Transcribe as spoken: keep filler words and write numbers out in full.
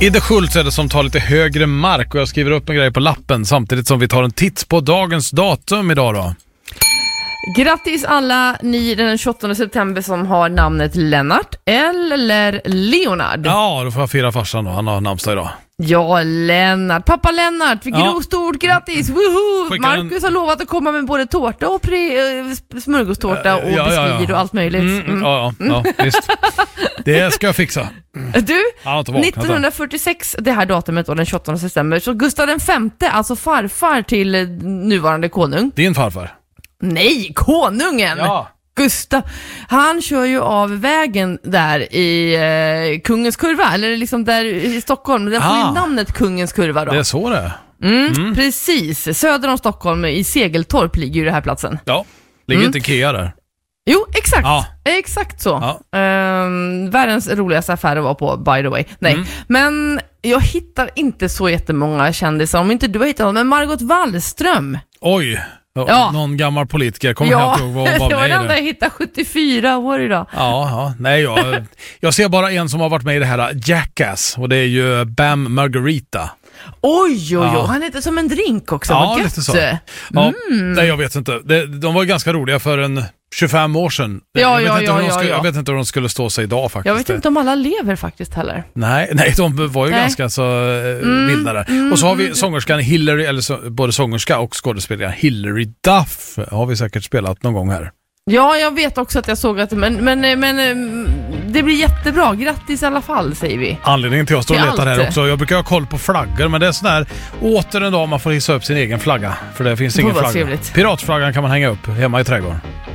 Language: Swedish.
Idde Schultz är det som tar lite högre mark och jag skriver upp en grej på lappen samtidigt som vi tar en titt på dagens datum idag då. Grattis alla ni den tjugoåttonde september som har namnet Lennart eller Leonard. Ja, då får jag fira farsan då. Han har namnsdag idag. Ja, Lennart. Pappa Lennart, vilket Ja. stort grattis. Woohoo! Skickar Marcus en... har lovat att komma med både tårta och pre- smörgåstårta och ja, ja, ja. biskvider och allt möjligt. Mm, Mm. ja, ja, ja, visst. Det ska jag fixa. Du, Han har inte vaknat än. nittonhundrafyrtiosex, det här datumet och den tjugoåttonde september, så Gustav den femte, alltså farfar till nuvarande konung. Din farfar. Nej, konungen! Ja. Gustav, han kör ju av vägen där i eh, Kungens kurva, eller liksom där i Stockholm. Den får Ah. ju namnet Kungens kurva då. Det är så det är. Mm, Mm. Precis, söder om Stockholm i Segeltorp ligger ju den här platsen. Ja, ligger Mm. inte Ikea där. Jo, exakt. Ja. Exakt så. Ja. Ehm, världens roligaste affär att vara på, by the way. Nej, Mm. men jag hittar inte så jättemånga kändisar, om inte du har hittat någon. Men Margot Wallström. Oj, Ja. någon gammal politiker. Kommer Ja, jag inte ihåg vad hon var det var med i den enda det. jag hittade, sjuttiofyra år idag. Ja, ja, nej jag, jag ser bara en som har varit med i det här Jackass och det är ju Bam Margarita. Oj, oj, oj. Ja. Han heter som en drink också. Ja, Vad gött. lite så. Ja, Mm. nej jag vet inte. Det, de var ganska roliga för en tjugofem år sedan. Ja, jag, vet ja, inte hur de ja, skulle, ja. jag vet inte hur de skulle stå sig idag faktiskt. Jag vet inte om alla lever faktiskt heller. Nej, nej, de var ju Nej. ganska så mm, vilda där. mm, och så har vi mm. sångerskan Hillary, eller så, både sångerska och skådespelare Hillary Duff har vi säkert spelat någon gång här. Ja, jag vet också att jag såg att men, men, men det blir jättebra. Grattis i alla fall, säger vi. Anledningen till att jag står och Till letar allt. här också, jag brukar ha koll på flaggor, men det är sån här åter en dag man får hissa upp sin egen flagga, för det finns Det ingen får vara flagga. trevligt. Piratflaggan kan man hänga upp hemma i trädgården.